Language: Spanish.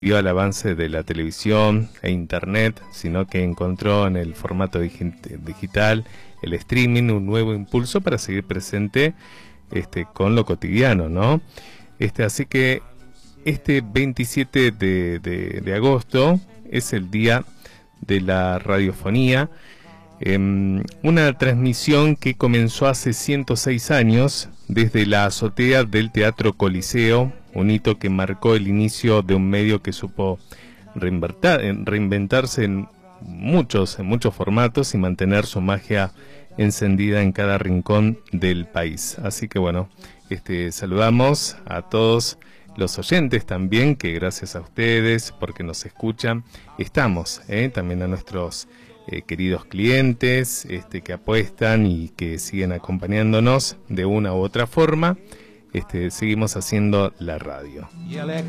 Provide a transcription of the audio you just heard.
dio al avance de la televisión e internet, sino que encontró en el formato digital, el streaming, un nuevo impulso para seguir presente con lo cotidiano, ¿no? Así que este 27 de agosto es el día de la radiofonía, una transmisión que comenzó hace 106 años desde la azotea del Teatro Coliseo, un hito que marcó el inicio de un medio que supo reinventarse en muchos formatos y mantener su magia encendida en cada rincón del país. Así que bueno, saludamos a todos los oyentes también, que gracias a ustedes, porque nos escuchan, estamos, también a nuestros queridos clientes que apuestan y que siguen acompañándonos de una u otra forma. Seguimos haciendo la radio.